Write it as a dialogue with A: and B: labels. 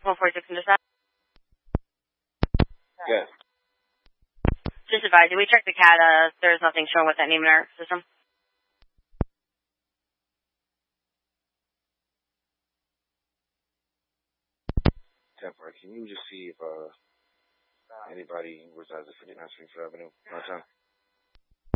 A: 146 in dispatch.
B: Yes.
A: Just advising, we checked the CAD. There's nothing showing with that name in our system.
B: Temporary. Can you just see if anybody resides at 59th Street Avenue?